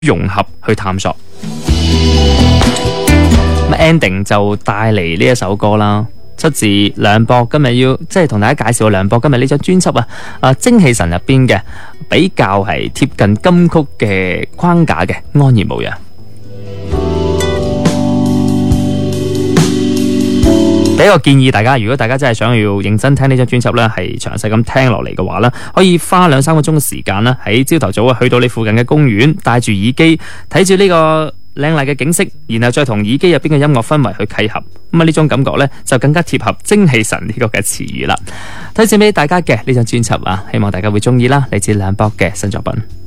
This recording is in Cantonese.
融合去探索。ending 就帶嚟呢一首歌啦，出自梁博，今日要即係同大家介紹梁博今日呢張專輯精氣神入邊嘅比較係貼近金曲嘅框架嘅安然無恙。第一個建議大家，如果大家真係想要認真聽呢張專輯咧，係詳細咁聽落嚟嘅話咧，可以花2-3個鐘嘅時間啦，喺朝頭早去到你附近嘅公園，戴住耳機睇住呢個靚麗嘅景色，然後再同耳機入邊嘅音樂氛圍去契合，咁啊呢種感覺咧就更加貼合精氣神呢個嘅詞語啦。推薦俾大家嘅呢張專輯希望大家會中意啦，嚟自梁博嘅新作品。